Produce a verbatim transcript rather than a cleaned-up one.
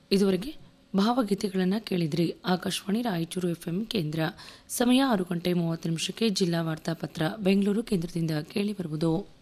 ಇದುವರೆಗೆ ಭಾವಗೀತೆಗಳನ್ನು ಕೇಳಿದ್ರಿ. ಆಕಾಶವಾಣಿ ರಾಯಚೂರು ಎಫ್ಎಂ ಕೇಂದ್ರ. ಸಮಯ ಆರು ಗಂಟೆ ಮೂವತ್ತು ನಿಮಿಷಕ್ಕೆ ಜಿಲ್ಲಾ ವಾರ್ತಾಪತ್ರ ಬೆಂಗಳೂರು ಕೇಂದ್ರದಿಂದ ಕೇಳಿ ಬರುವುದು.